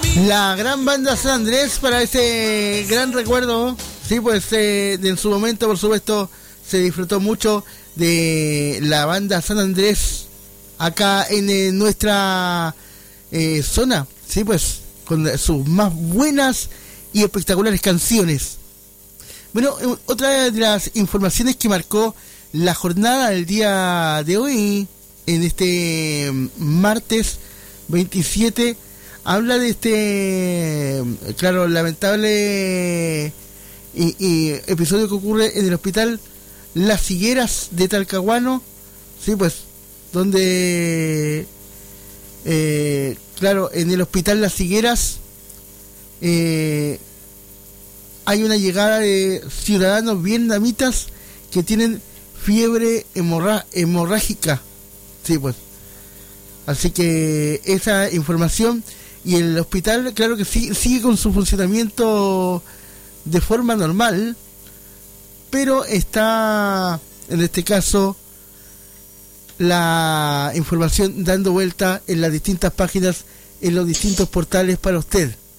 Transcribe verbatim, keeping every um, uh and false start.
La gran banda San Andrés, para ese gran recuerdo. Sí, pues eh, en su momento, por supuesto, se disfrutó mucho de la banda San Andrés acá en eh, nuestra eh, zona. Sí, pues con sus más buenas y espectaculares canciones. Bueno, otra de las informaciones que marcó la jornada del día de hoy, en este martes veintisiete, habla de este, claro, lamentable y, y episodio que ocurre en el hospital Las Higueras de Talcahuano, sí, pues, donde, eh, claro, en el hospital Las Higueras eh, hay una llegada de ciudadanos vietnamitas que tienen fiebre hemorra- hemorrágica, sí, pues. Así que esa información, y el hospital, claro que sí, sigue con su funcionamiento de forma normal, pero está, en este caso, la información dando vuelta en las distintas páginas, en los distintos portales para usted.